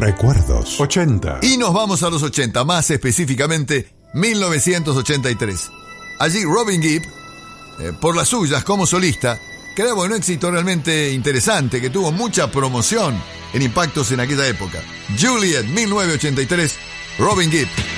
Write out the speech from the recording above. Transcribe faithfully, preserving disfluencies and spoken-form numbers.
Recuerdos ochenta. Y nos vamos a los ochenta, más específicamente mil novecientos ochenta y tres. Allí Robin Gibb, eh, por las suyas como solista, creaba un éxito realmente interesante que tuvo mucha promoción en impactos en aquella época. Juliet, mil novecientos ochenta y tres, Robin Gibb.